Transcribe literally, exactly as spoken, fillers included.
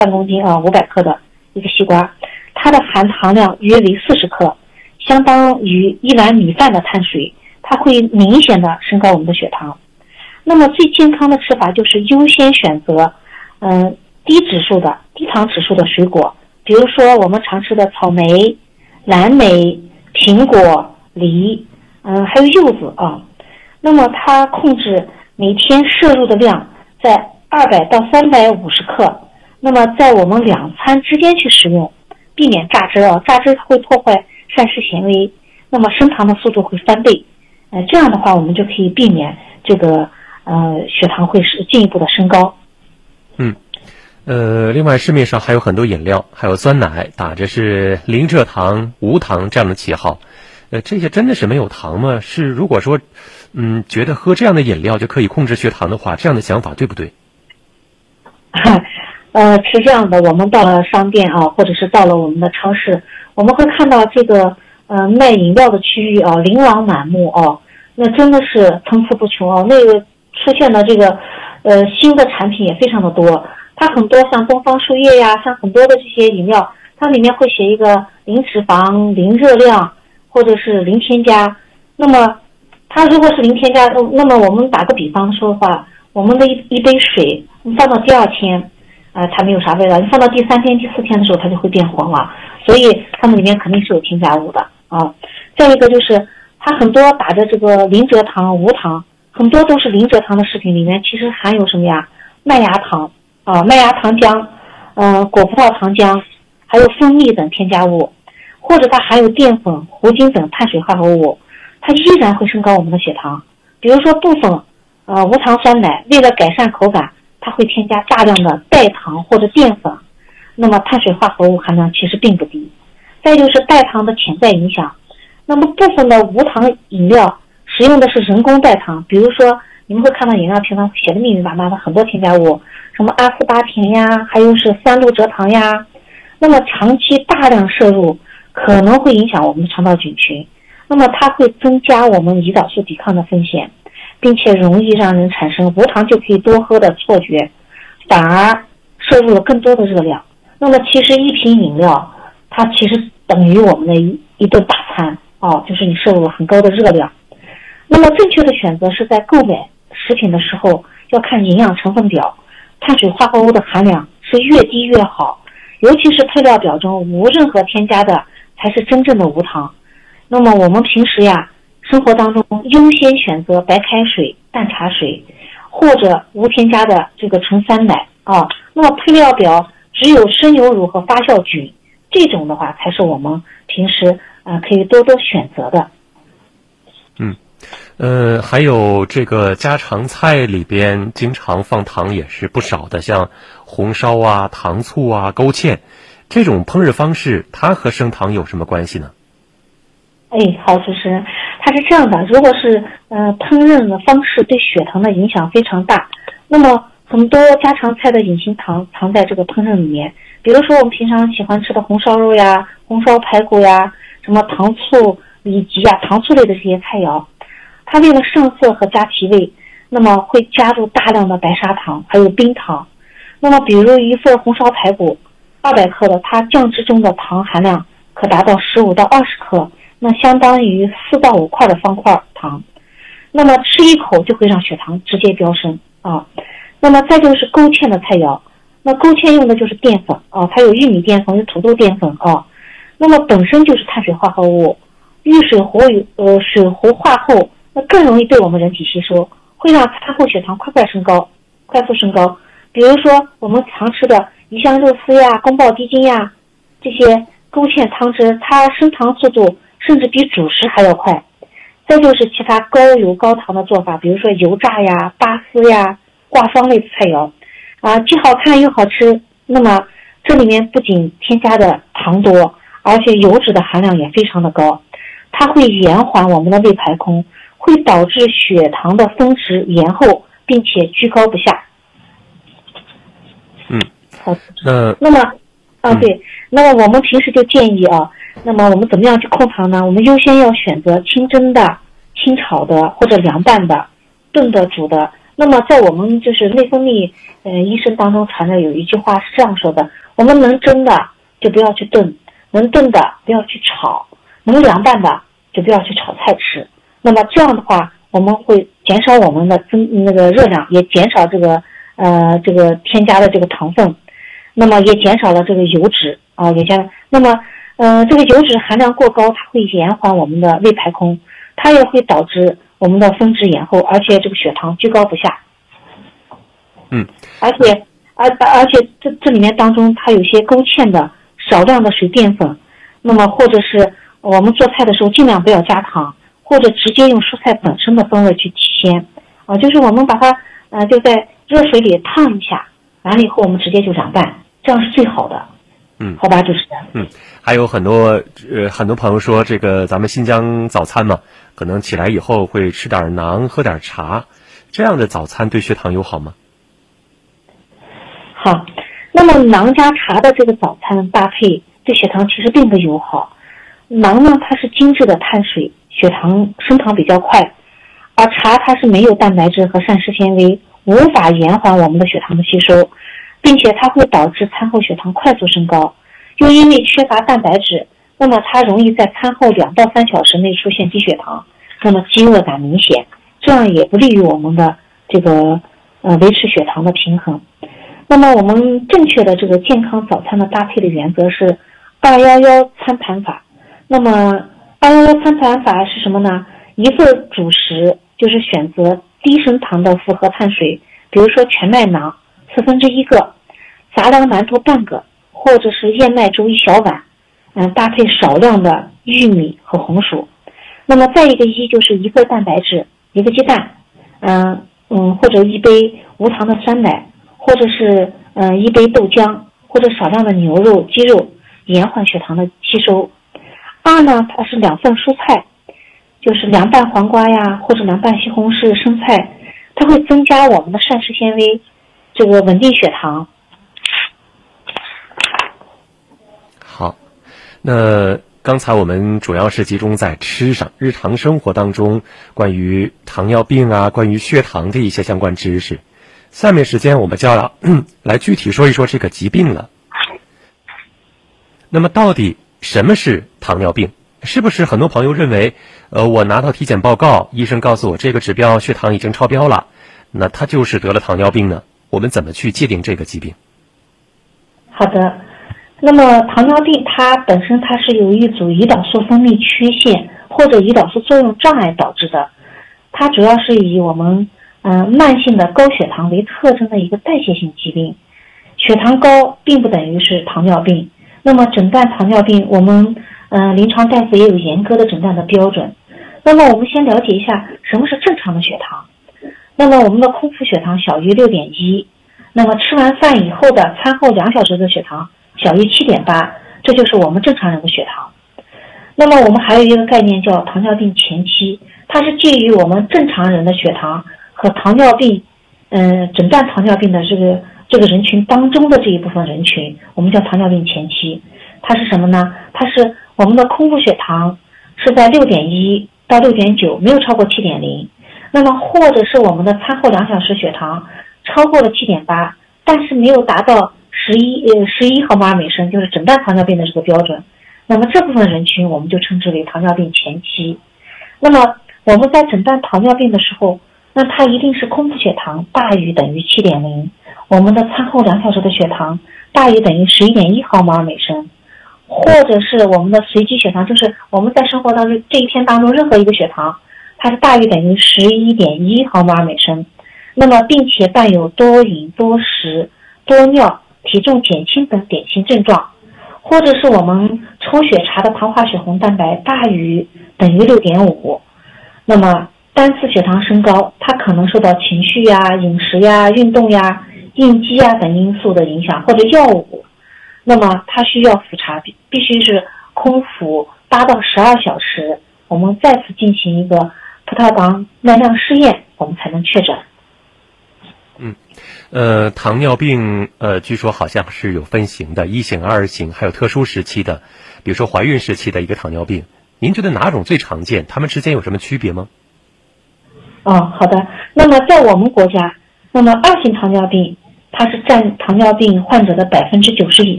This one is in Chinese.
半公斤啊，五百克的一个西瓜，它的含糖量约为四十克，相当于一碗米饭的碳水，它会明显的升高我们的血糖。那么最健康的吃法就是优先选择嗯低指数的低糖指数的水果，比如说我们常吃的草莓、蓝莓、苹果、梨，嗯还有柚子啊。那么它控制每天摄入的量在二百到三百五十克，那么在我们两餐之间去食用，避免榨汁啊，榨汁会破坏膳食纤维，那么升糖的速度会翻倍，呃，这样的话我们就可以避免这个呃血糖会是进一步的升高。 嗯，呃，另外市面上还有很多饮料，还有酸奶，打着是零蔗糖、无糖这样的旗号，呃，这些真的是没有糖吗？是如果说，嗯，觉得喝这样的饮料就可以控制血糖的话，这样的想法对不对？ 呃，是这样的，我们到了商店啊，或者是到了我们的超市，我们会看到这个呃卖饮料的区域啊，琳琅满目哦、啊，那真的是层出不穷哦、啊。那个出现的这个呃新的产品也非常的多，它很多像东方树叶呀，像很多的这些饮料，它里面会写一个零脂肪、零热量，或者是零添加。那么它如果是零添加，那么我们打个比方说的话，我们的一一杯水，你放到第二天。呃，它没有啥味道，你放到第三天、第四天的时候，它就会变黄了，所以它们里面肯定是有添加物的啊。再一个就是，它很多打着这个零蔗糖、无糖，很多都是零蔗糖的食品里面其实含有什么呀？麦芽糖啊、麦芽糖浆、呃果葡萄糖浆，还有蜂蜜等添加物，或者它含有淀粉、糊精等碳水化合物，它依然会升高我们的血糖。比如说部分呃无糖酸奶，为了改善口感，它会添加大量的代糖或者淀粉，那么碳水化合物含量其实并不低。再就是代糖的潜在影响，那么部分的无糖饮料使用的是人工代糖，比如说你们会看到饮料瓶上写的密密麻麻的很多添加物，什么阿斯巴甜呀，还有是三鹿蔗糖呀，那么长期大量摄入可能会影响我们的肠道菌群，那么它会增加我们胰岛素抵抗的风险，并且容易让人产生无糖就可以多喝的错觉，反而摄入了更多的热量。那么其实一瓶饮料它其实等于我们的一一顿大餐哦，就是你摄入了很高的热量。那么正确的选择是在购买食品的时候要看营养成分表，碳水化合物的含量是越低越好，尤其是配料表中无任何添加的才是真正的无糖。那么我们平时呀生活当中优先选择白开水、淡茶水，或者无添加的这个纯酸奶啊。那么配料表只有生牛乳和发酵菌，这种的话才是我们平时呃可以多多选择的。 嗯，呃，还有这个家常菜里边经常放糖也是不少的，像红烧啊、糖醋啊、勾芡，这种烹饪方式它和升糖有什么关系呢？ 哎，好，主持人，它是这样的，如果是呃烹饪的方式对血糖的影响非常大，那么很多家常菜的隐形糖藏在这个烹饪里面，比如说我们平常喜欢吃的红烧肉呀、红烧排骨呀、什么糖醋里脊呀、糖醋类的这些菜肴，它为了上色和加提味，那么会加入大量的白砂糖还有冰糖。那么比如一份红烧排骨二百克的，它酱汁中的糖含量可达到十五到二十克，那相当于四到五块的方块糖，那么吃一口就会让血糖直接飙升啊。那么再就是勾芡的菜肴，那勾芡用的就是淀粉啊，它有玉米淀粉、有土豆淀粉啊，那么本身就是碳水化合物，遇水糊呃水糊化后，那更容易被我们人体吸收，会让餐后血糖快快升高，快速升高。比如说我们常吃的鱼香肉丝呀、宫保鸡丁呀，这些勾芡汤汁，它升糖速度甚至比主食还要快。再就是其他高油高糖的做法，比如说油炸呀、拔丝呀、挂霜类的菜肴啊，既好看又好吃。那么这里面不仅添加的糖多，而且油脂的含量也非常的高，它会延缓我们的胃排空，会导致血糖的峰值延后，并且居高不下。 嗯， 好， 那那么啊对、嗯，那么我们平时就建议啊，那么我们怎么样去控糖呢？我们优先要选择清蒸的、清炒的或者凉拌的、炖的、煮的。 那么在我们就是内分泌呃医生当中传的有一句话是这样说的：我们能蒸的就不要去炖，能炖的不要去炒，能凉拌的就不要去炒菜吃。那么这样的话，我们会减少我们的增那个热量，也减少这个呃这个添加的这个糖分，那么也减少了这个油脂啊，也加那么呃这个油脂含量过高，它会延缓我们的胃排空，它也会导致我们的分支延后，而且这个血糖居高不下。 嗯， 而且而而且这这里面当中它有些勾芡的少量的水淀粉，那么或者是我们做菜的时候尽量不要加糖，或者直接用蔬菜本身的风味去提鲜啊，就是我们把它呃就在热水里烫一下，完了以后我们直接就凉拌，这样是最好的。 嗯， 好吧，主持人。 嗯，还有很多呃很多朋友说，这个咱们新疆早餐嘛，可能起来以后会吃点馕，喝点茶，这样的早餐对血糖友好吗？ 好，那么馕加茶的这个早餐搭配对血糖其实并不友好。馕呢，它是精致的碳水，血糖升糖比较快，而茶它是没有蛋白质和膳食纤维，无法延缓我们的血糖的吸收，并且它会导致餐后血糖快速升高。又因为缺乏蛋白质，那么它容易在餐后两到三小时内出现低血糖，那么饥饿感明显，这样也不利于我们的这个呃维持血糖的平衡。那么我们正确的这个健康早餐的搭配的原则是二一一餐盘法。那么二一一餐盘法是什么呢？一份主食就是选择低升糖的复合碳水，比如说全麦馕四分之一个，杂粮馒头半个，或者是燕麦粥一小碗，嗯，搭配少量的玉米和红薯。那么再一个一就是一个蛋白质，一个鸡蛋，嗯嗯，或者一杯无糖的酸奶，或者是嗯一杯豆浆，或者少量的牛肉、鸡肉，延缓血糖的吸收。二呢，它是两份蔬菜，就是凉拌黄瓜呀，或者凉拌西红柿、生菜，它会增加我们的膳食纤维，这个稳定血糖。 好，那刚才我们主要是集中在吃上，日常生活当中关于糖尿病啊，关于血糖的一些相关知识。下面时间我们就要来具体说一说这个疾病了。那么到底什么是糖尿病？是不是很多朋友认为，呃，我拿到体检报告，医生告诉我这个指标血糖已经超标了，那他就是得了糖尿病呢？我们怎么去界定这个疾病？ 好的，那么糖尿病它本身它是由一组胰岛素分泌缺陷或者胰岛素作用障碍导致的，它主要是以我们嗯、呃、慢性的高血糖为特征的一个代谢性疾病。血糖高并不等于是糖尿病。那么诊断糖尿病，我们嗯、呃、临床大夫也有严格的诊断的标准。那么我们先了解一下什么是正常的血糖。那么我们的空腹血糖小于 六点一， 那么吃完饭以后的餐后两小时的血糖小于 七点八， 这就是我们正常人的血糖。那么我们还有一个概念叫糖尿病前期，它是介于我们正常人的血糖和糖尿病嗯、呃、诊断糖尿病的这个这个人群当中的这一部分人群，我们叫糖尿病前期。它是什么呢？它是我们的空腹血糖是在 六点一 到 六点九， 没有超过 七点零， 那么或者是我们的餐后两小时血糖超过了 七点八， 但是没有达到十一呃十一毫摩尔每升，就是诊断糖尿病的这个标准。那么这部分人群我们就称之为糖尿病前期。那么我们在诊断糖尿病的时候，那它一定是空腹血糖大于等于 七点零， 我们的餐后两小时的血糖大于等于 十一点一毫摩尔每升，或者是我们的随机血糖，就是我们在生活当中这一天当中任何一个血糖，它是大于等于 十一点一毫摩尔每升。那么并且伴有多饮多食多尿、体重减轻等典型症状，或者是我们抽血查的糖化血红蛋白大于等于 六点五， 那么单次血糖升高，它可能受到情绪呀、饮食呀、运动呀、应激呀等因素的影响，或者药物，那么它需要复查，必须是空腹八到十二小时，我们再次进行一个葡萄糖耐量试验，我们才能确诊。 嗯，呃，糖尿病呃，据说好像是有分型的，一型、二型，还有特殊时期的，比如说怀孕时期的一个糖尿病。您觉得哪种最常见？它们之间有什么区别吗？ 哦，好的。 那么在我们国家，那么二型糖尿病它是占糖尿病患者的百分之九十以